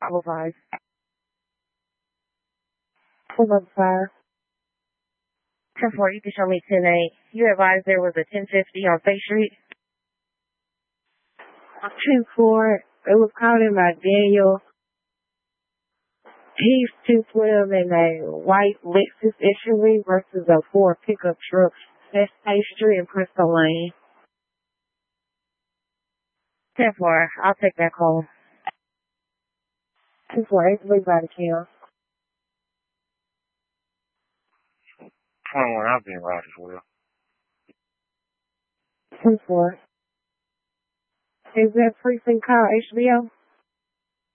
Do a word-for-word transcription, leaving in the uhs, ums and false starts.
five oh five. Four one five. ten four, you can show me ten eight. You advised there was a ten fifty on State Street? ten four, it was called in by Daniel. He's two twelve in a white Lexus S U V versus a Ford pickup truck. That's State Street and Preston Lane. ten four, I'll take that call. ten four, it's Lee by the Kim. twenty-one, I've been right as well. ten four. Is that precinct called H B O?